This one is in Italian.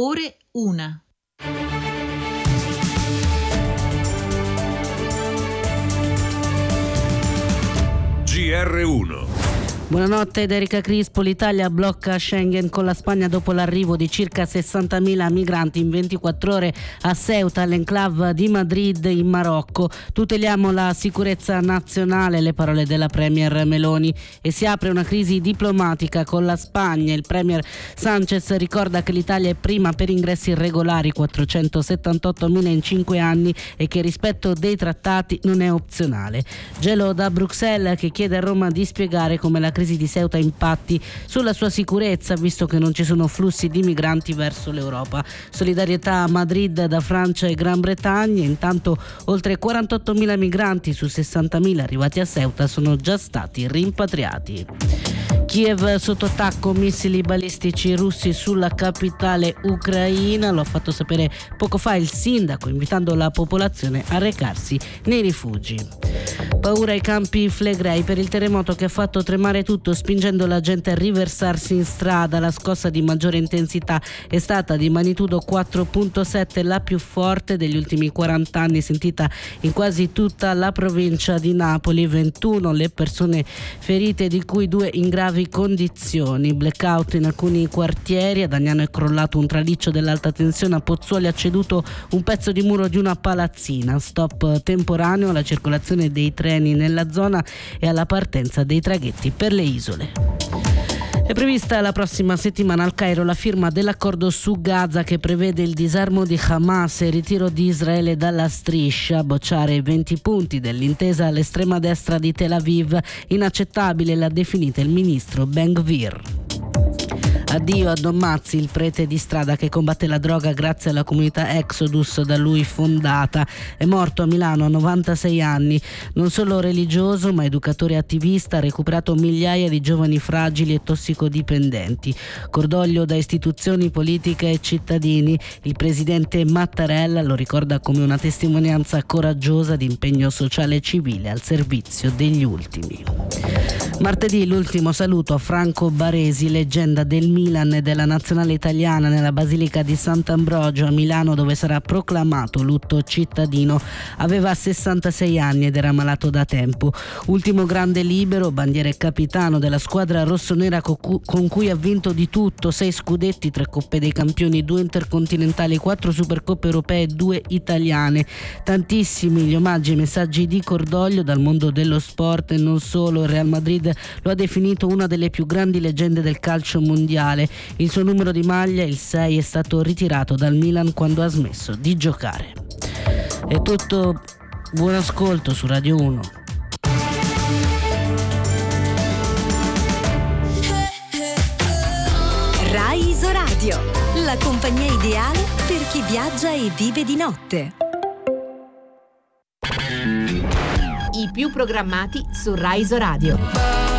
ore 1. GR1. Buonanotte ed Erika Crispo. L'Italia blocca Schengen con la Spagna dopo l'arrivo di circa 60.000 migranti in 24 ore a Ceuta, all'enclave di Madrid in Marocco. Tuteliamo la sicurezza nazionale, le parole della Premier Meloni. E si apre una crisi diplomatica con la Spagna. Il Premier Sánchez ricorda che l'Italia è prima per ingressi irregolari, 478.000 in 5 anni, e che il rispetto dei trattati non è opzionale. Gelo da Bruxelles, che chiede a Roma di spiegare come la crisi di Ceuta impatti sulla sua sicurezza, visto che non ci sono flussi di migranti verso l'Europa. Solidarietà a Madrid da Francia e Gran Bretagna. Intanto oltre 48.000 migranti su 60.000 arrivati a Ceuta sono già stati rimpatriati. Kiev sotto attacco, missili balistici russi sulla capitale ucraina. Lo ha fatto sapere poco fa il sindaco, invitando la popolazione a recarsi nei rifugi. Paura ai campi Flegrei per il terremoto che ha fatto tremare tutto, spingendo la gente a riversarsi in strada. La scossa di maggiore intensità è stata di magnitudo 4.7, la più forte degli ultimi 40 anni, sentita in quasi tutta la provincia di Napoli. 21 le persone ferite, di cui 2 in gravi condizioni. Blackout in alcuni quartieri. Ad Agnano è crollato un traliccio dell'alta tensione, a Pozzuoli ha ceduto un pezzo di muro di una palazzina. Stop temporaneo alla circolazione dei treni nella zona e alla partenza dei traghetti per le isole. È prevista la prossima settimana al Cairo la firma dell'accordo su Gaza, che prevede il disarmo di Hamas e il ritiro di Israele dalla striscia. Bocciare i 20 punti dell'intesa all'estrema destra di Tel Aviv. Inaccettabile l'ha definita il ministro Ben Gvir. Addio a Don Mazzi, il prete di strada che combatte la droga grazie alla comunità Exodus da lui fondata. È morto a Milano a 96 anni. Non solo religioso, ma educatore attivista, ha recuperato migliaia di giovani fragili e tossicodipendenti. Cordoglio da istituzioni politiche e cittadini. Il presidente Mattarella lo ricorda come una testimonianza coraggiosa di impegno sociale e civile al servizio degli ultimi. Martedì l'ultimo saluto a Franco Baresi, leggenda del Milan e della nazionale italiana, nella Basilica di Sant'Ambrogio a Milano, dove sarà proclamato lutto cittadino. Aveva 66 anni ed era malato da tempo. Ultimo grande libero, bandiera e capitano della squadra rossonera con cui ha vinto di tutto: 6 scudetti, 3 Coppe dei Campioni, 2 intercontinentali, 4 Supercoppe europee, 2 italiane. Tantissimi gli omaggi e i messaggi di cordoglio dal mondo dello sport e non solo. Il Real Madrid lo ha definito una delle più grandi leggende del calcio mondiale. Il suo numero di maglia, il 6, è stato ritirato dal Milan quando ha smesso di giocare. È tutto, buon ascolto su Radio 1. Rai Isoradio, la compagnia ideale per chi viaggia e vive di notte. I più programmati su Rai Isoradio.